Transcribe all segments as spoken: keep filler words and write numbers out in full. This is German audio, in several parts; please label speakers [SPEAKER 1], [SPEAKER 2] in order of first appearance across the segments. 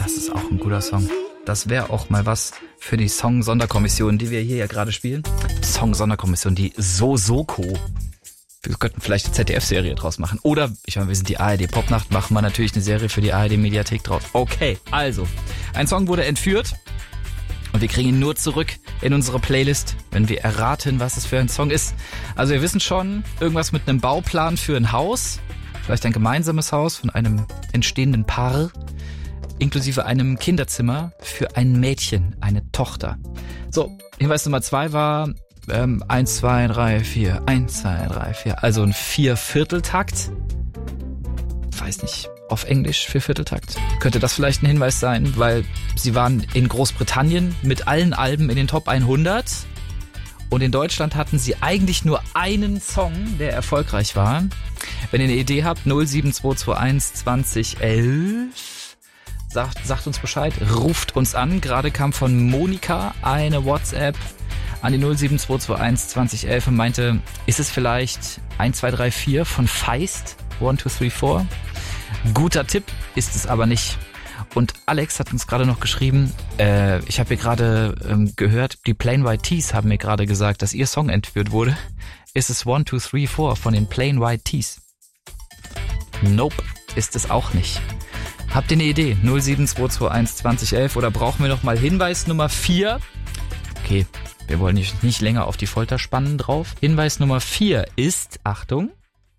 [SPEAKER 1] Das ist auch ein guter Song. Das wäre auch mal was für die Song-Sonderkommission, die wir hier ja gerade spielen. Song-Sonderkommission, die So-Soko. Wir könnten vielleicht eine Z D F-Serie draus machen. Oder, ich meine, wir sind die A R D-Popnacht, machen wir natürlich eine Serie für die A R D-Mediathek draus. Okay, also, ein Song wurde entführt und wir kriegen ihn nur zurück in unsere Playlist, wenn wir erraten, was es für ein Song ist. Also wir wissen schon, irgendwas mit einem Bauplan für ein Haus, vielleicht ein gemeinsames Haus von einem entstehenden Paar, inklusive einem Kinderzimmer für ein Mädchen, eine Tochter. So, Hinweis Nummer zwei war ähm, eins, zwei, drei, vier, eins, zwei, drei, vier, also ein Viervierteltakt. Weiß nicht, auf Englisch Viervierteltakt. Könnte das vielleicht ein Hinweis sein, weil sie waren in Großbritannien mit allen Alben in den Top hundert und in Deutschland hatten sie eigentlich nur einen Song, der erfolgreich war. Wenn ihr eine Idee habt, null sieben zwei zwei eins zwanzig elf, sagt, sagt uns Bescheid, ruft uns an. Gerade kam von Monika eine WhatsApp an die null sieben zwei zwei eins zwanzig elf und meinte, ist es vielleicht eins zwei drei vier von Feist? eins zwei drei vier? Guter Tipp, ist es aber nicht. Und Alex hat uns gerade noch geschrieben, äh, ich habe hier gerade ähm, gehört, die Plain White T's haben mir gerade gesagt, dass ihr Song entführt wurde. Ist es eins zwei drei vier von den Plain White T's? Nope, ist es auch nicht. Habt ihr eine Idee? null sieben zwei zwei eins zwanzig elf oder brauchen wir noch mal Hinweis Nummer vier? Okay, wir wollen nicht, nicht länger auf die Folter spannen drauf. Hinweis Nummer vier ist, Achtung.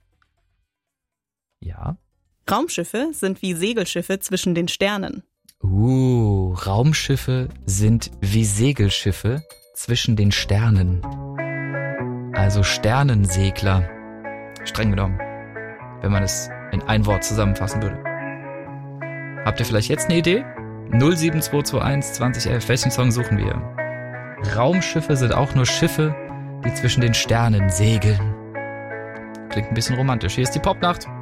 [SPEAKER 1] Ja.
[SPEAKER 2] Raumschiffe sind wie Segelschiffe zwischen den Sternen.
[SPEAKER 1] Uh, Raumschiffe sind wie Segelschiffe zwischen den Sternen. Also Sternensegler. Streng genommen, wenn man es in ein Wort zusammenfassen würde. Habt ihr vielleicht jetzt eine Idee? null sieben zwei zwei eins zwanzig elf, welchen Song suchen wir? Raumschiffe sind auch nur Schiffe, die zwischen den Sternen segeln. Klingt ein bisschen romantisch. Hier ist die Popnacht.